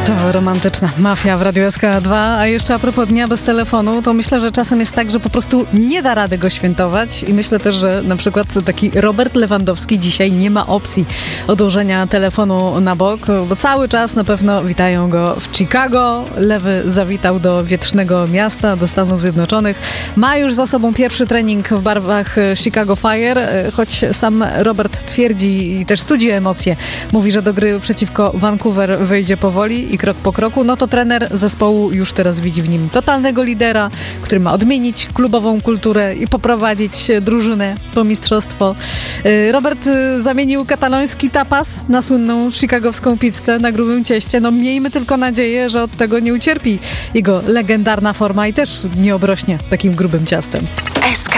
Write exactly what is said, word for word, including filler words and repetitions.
To romantyczna mafia w Radiu S K dwa, a jeszcze a propos dnia bez telefonu, to myślę, że czasem jest tak, że po prostu nie da rady go świętować i myślę też, że na przykład taki Robert Lewandowski dzisiaj nie ma opcji odłożenia telefonu na bok, bo cały czas na pewno witają go w Chicago. Lewy zawitał do wietrznego miasta, do Stanów Zjednoczonych. Ma już za sobą pierwszy trening w barwach Chicago Fire, choć sam Robert twierdzi i też studiuje emocje. Mówi, że do gry przeciwko Vancouver wejdzie powoli i krok po kroku, no to trener zespołu już teraz widzi w nim totalnego lidera, który ma odmienić klubową kulturę i poprowadzić drużynę po mistrzostwo. Robert zamienił kataloński tapas na słynną chicagowską pizzę na grubym cieście. No miejmy tylko nadzieję, że od tego nie ucierpi jego legendarna forma i też nie obrośnie takim grubym ciastem.